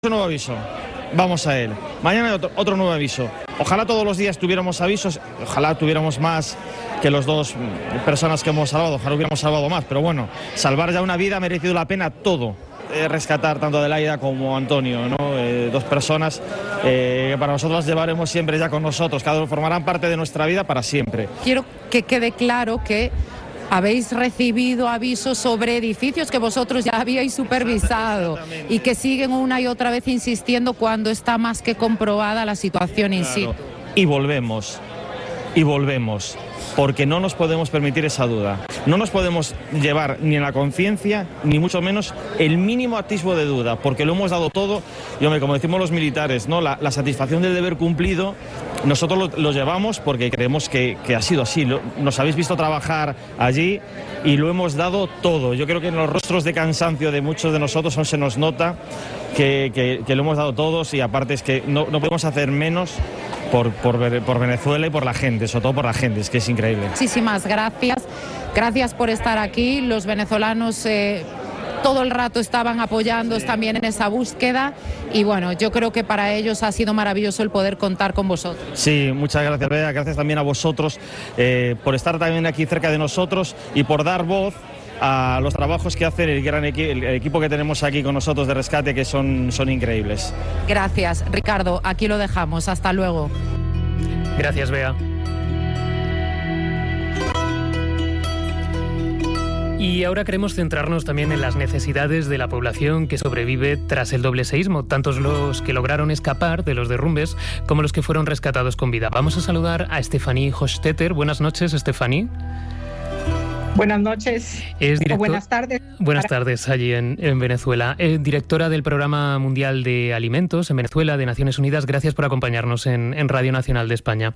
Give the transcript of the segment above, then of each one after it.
Un nuevo aviso, vamos a él. Mañana otro nuevo aviso. Ojalá todos los días tuviéramos avisos, ojalá tuviéramos más que los dos personas que hemos salvado, ojalá hubiéramos salvado más, pero bueno, salvar ya una vida ha merecido la pena todo. Rescatar tanto a Adelaida como a Antonio, ¿no? Dos personas que para nosotros las llevaremos siempre ya con nosotros, cada uno formarán parte de nuestra vida para siempre. Quiero que quede claro que habéis recibido avisos sobre edificios que vosotros ya habíais supervisado y que siguen una y otra vez insistiendo cuando está más que comprobada la situación in situ. Y volvemos, porque no nos podemos permitir esa duda. No nos podemos llevar ni en la conciencia, ni mucho menos el mínimo atisbo de duda, porque lo hemos dado todo. Y hombre, como decimos los militares, ¿no? La satisfacción del deber cumplido, nosotros lo llevamos porque creemos que ha sido así. Nos habéis visto trabajar allí y lo hemos dado todo. Yo creo que en los rostros de cansancio de muchos de nosotros se nos nota que lo hemos dado todos, y aparte es que no podemos hacer menos por Venezuela y por la gente, sobre todo por la gente, es que es increíble. Muchísimas gracias. Gracias por estar aquí. Los venezolanos todo el rato estaban apoyándoos también en esa búsqueda, y bueno, yo creo que para ellos ha sido maravilloso el poder contar con vosotros. Sí, muchas gracias, Bea. Gracias también a vosotros por estar también aquí cerca de nosotros y por dar voz a los trabajos que hace el equipo que tenemos aquí con nosotros de rescate, que son increíbles. Gracias, Ricardo. Aquí lo dejamos. Hasta luego. Gracias, Bea. Y ahora queremos centrarnos también en las necesidades de la población que sobrevive tras el doble seísmo, tantos los que lograron escapar de los derrumbes como los que fueron rescatados con vida. Vamos a saludar a Stefanie Hochstetter. Buenas noches, Stefanie. Buenas noches, o buenas tardes. Buenas tardes allí en Venezuela. Directora del Programa Mundial de Alimentos en Venezuela de Naciones Unidas, gracias por acompañarnos en Radio Nacional de España.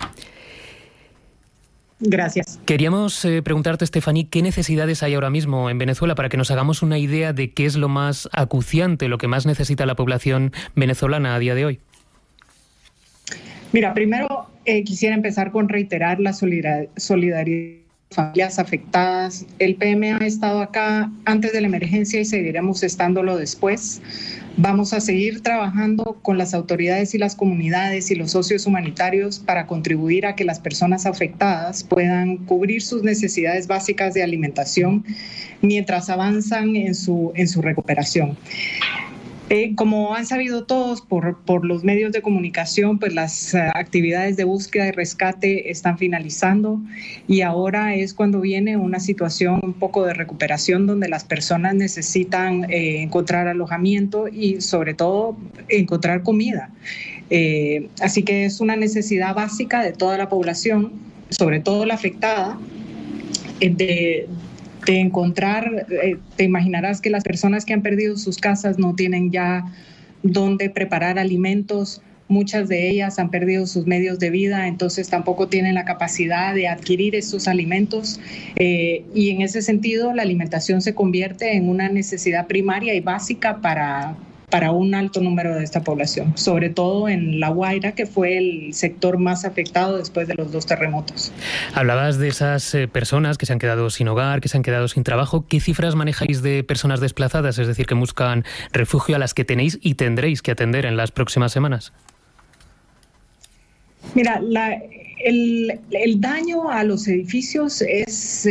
Gracias. Queríamos preguntarte, Stefanie, ¿qué necesidades hay ahora mismo en Venezuela para que nos hagamos una idea de qué es lo más acuciante, lo que más necesita la población venezolana a día de hoy? Mira, primero quisiera empezar con reiterar la solidaridad familias afectadas. El PM ha estado acá antes de la emergencia y seguiremos estándolo después. Vamos a seguir trabajando con las autoridades y las comunidades y los socios humanitarios para contribuir a que las personas afectadas puedan cubrir sus necesidades básicas de alimentación mientras avanzan en su recuperación. Como han sabido todos por los medios de comunicación, pues las actividades de búsqueda y rescate están finalizando, y ahora es cuando viene una situación un poco de recuperación donde las personas necesitan encontrar alojamiento y sobre todo encontrar comida. Así que es una necesidad básica de toda la población, sobre todo la afectada, de encontrar. Te imaginarás que las personas que han perdido sus casas no tienen ya dónde preparar alimentos. Muchas de ellas han perdido sus medios de vida, entonces tampoco tienen la capacidad de adquirir estos alimentos, y en ese sentido la alimentación se convierte en una necesidad primaria y básica para un alto número de esta población, sobre todo en La Guaira, que fue el sector más afectado después de los 2 terremotos. Hablabas de esas personas que se han quedado sin hogar, que se han quedado sin trabajo. ¿Qué cifras manejáis de personas desplazadas, es decir, que buscan refugio, a las que tenéis y tendréis que atender en las próximas semanas? Mira, el daño a los edificios es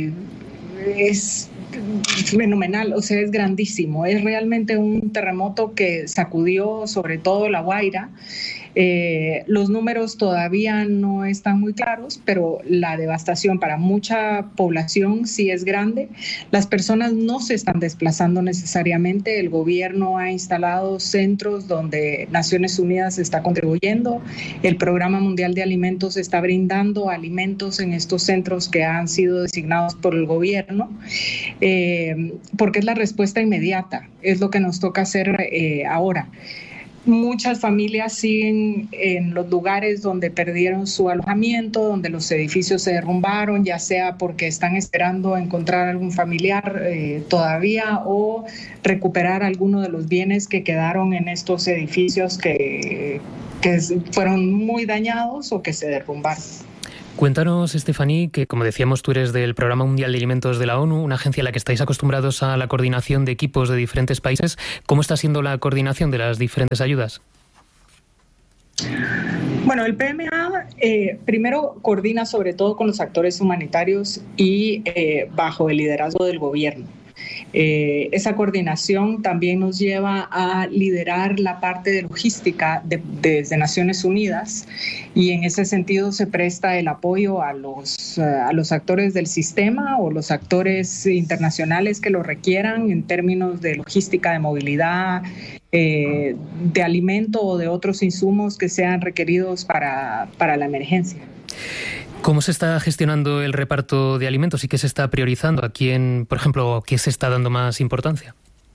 fenomenal, o sea, es grandísimo. Es realmente un terremoto que sacudió sobre todo La Guaira. Los números todavía no están muy claros, pero la devastación para mucha población sí es grande. Las personas no se están desplazando necesariamente. El gobierno ha instalado centros donde Naciones Unidas está contribuyendo. El Programa Mundial de Alimentos está brindando alimentos en estos centros que han sido designados por el gobierno, porque es la respuesta inmediata, es lo que nos toca hacer ahora. Muchas familias siguen en los lugares donde perdieron su alojamiento, donde los edificios se derrumbaron, ya sea porque están esperando encontrar algún familiar todavía, o recuperar alguno de los bienes que quedaron en estos edificios que fueron muy dañados o que se derrumbaron. Cuéntanos, Estefaní, que como decíamos tú eres del Programa Mundial de Alimentos de la ONU, una agencia a la que estáis acostumbrados a la coordinación de equipos de diferentes países. ¿Cómo está siendo la coordinación de las diferentes ayudas? Bueno, el PMA primero coordina sobre todo con los actores humanitarios y bajo el liderazgo del gobierno. Esa coordinación también nos lleva a liderar la parte de logística desde Naciones Unidas, y en ese sentido se presta el apoyo a los actores del sistema o los actores internacionales que lo requieran en términos de logística de movilidad, de alimento o de otros insumos que sean requeridos para la emergencia. ¿Cómo se está gestionando el reparto de alimentos y qué se está priorizando? ¿A quién, por ejemplo, qué se está dando más importancia?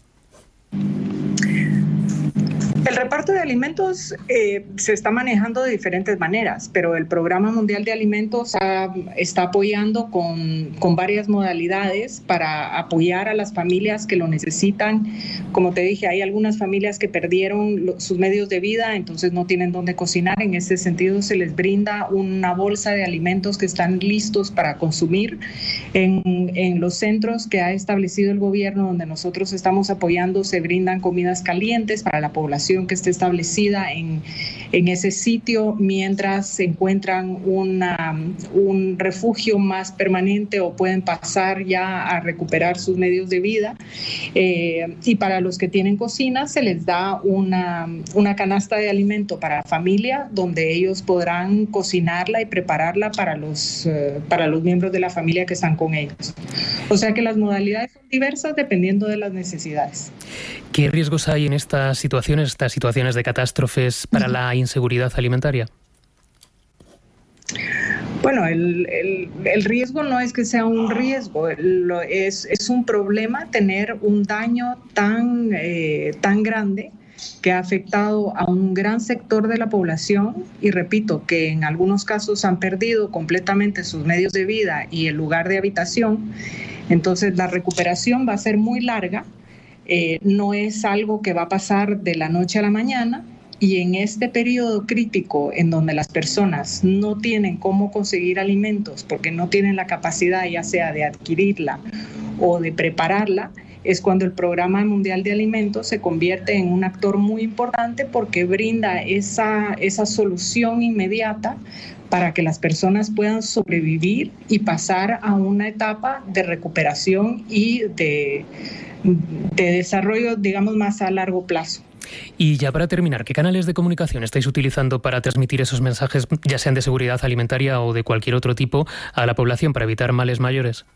El reparto de alimentos se está manejando de diferentes maneras, pero el Programa Mundial de Alimentos está apoyando con varias modalidades para apoyar a las familias que lo necesitan. Como te dije, hay algunas familias que perdieron sus medios de vida, entonces no tienen dónde cocinar. En ese sentido, se les brinda una bolsa de alimentos que están listos para consumir en los centros que ha establecido el gobierno, donde nosotros estamos apoyando. Se brindan comidas calientes para la población que esté establecida en ese sitio, mientras se encuentran un refugio más permanente o pueden pasar ya a recuperar sus medios de vida. Y para los que tienen cocina se les da una canasta de alimento para la familia, donde ellos podrán cocinarla y prepararla para los miembros de la familia que están con ellos. O sea que las modalidades son diversas dependiendo de las necesidades. ¿Qué riesgos hay en estas situaciones de catástrofes para la inseguridad alimentaria? Bueno, el riesgo no es que sea un riesgo, es un problema tener un daño tan grande que ha afectado a un gran sector de la población, y repito que en algunos casos han perdido completamente sus medios de vida y el lugar de habitación. Entonces la recuperación va a ser muy larga. No es algo que va a pasar de la noche a la mañana, y en este periodo crítico en donde las personas no tienen cómo conseguir alimentos porque no tienen la capacidad ya sea de adquirirla o de prepararla, es cuando el Programa Mundial de Alimentos se convierte en un actor muy importante, porque brinda esa solución inmediata para que las personas puedan sobrevivir y pasar a una etapa de recuperación y de desarrollo, digamos, más a largo plazo. Y ya para terminar, ¿qué canales de comunicación estáis utilizando para transmitir esos mensajes, ya sean de seguridad alimentaria o de cualquier otro tipo, a la población para evitar males mayores?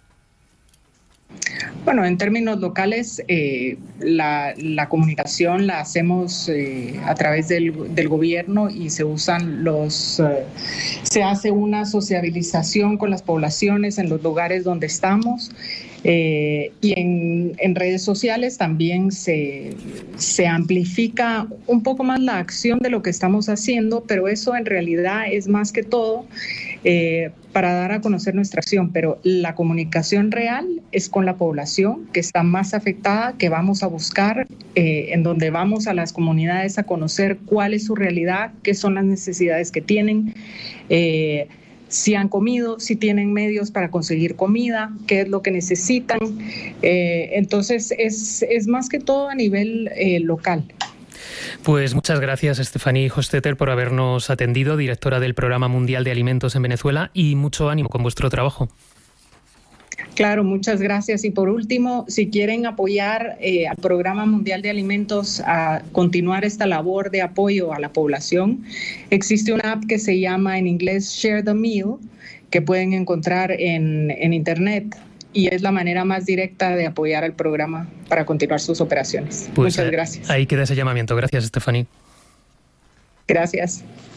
Bueno, en términos locales, la comunicación la hacemos a través del gobierno, y se usan se hace una sociabilización con las poblaciones en los lugares donde estamos. Y en redes sociales también se amplifica un poco más la acción de lo que estamos haciendo, pero eso en realidad es más que todo para dar a conocer nuestra acción. Pero la comunicación real es con la población que está más afectada, que vamos a buscar, en donde vamos a las comunidades a conocer cuál es su realidad, qué son las necesidades que tienen, si han comido, si tienen medios para conseguir comida, qué es lo que necesitan. Entonces es más que todo a nivel local. Pues muchas gracias, Estefaní Hostetter, por habernos atendido, directora del Programa Mundial de Alimentos en Venezuela, y mucho ánimo con vuestro trabajo. Claro, muchas gracias. Y por último, si quieren apoyar al Programa Mundial de Alimentos a continuar esta labor de apoyo a la población, existe una app que se llama en inglés Share the Meal, que pueden encontrar en internet, y es la manera más directa de apoyar al programa para continuar sus operaciones. Pues muchas gracias. Ahí queda ese llamamiento. Gracias, Estefaní. Gracias.